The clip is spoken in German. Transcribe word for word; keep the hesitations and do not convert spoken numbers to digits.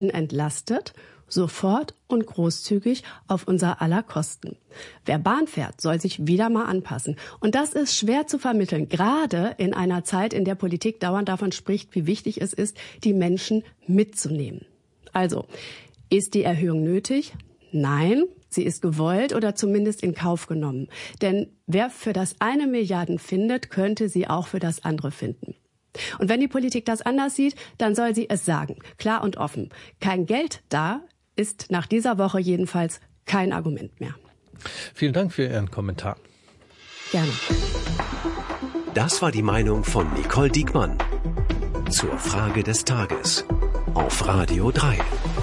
entlastet, sofort und großzügig auf unser aller Kosten. Wer Bahn fährt, soll sich wieder mal anpassen. Und das ist schwer zu vermitteln, gerade in einer Zeit, in der Politik dauernd davon spricht, wie wichtig es ist, die Menschen mitzunehmen. Also, ist die Erhöhung nötig? Nein, sie ist gewollt oder zumindest in Kauf genommen. Denn wer für das eine Milliarden findet, könnte sie auch für das andere finden. Und wenn die Politik das anders sieht, dann soll sie es sagen, klar und offen. Kein Geld da ist nach dieser Woche jedenfalls kein Argument mehr. Vielen Dank für Ihren Kommentar. Gerne. Das war die Meinung von Nicole Diekmann zur Frage des Tages auf Radio drei.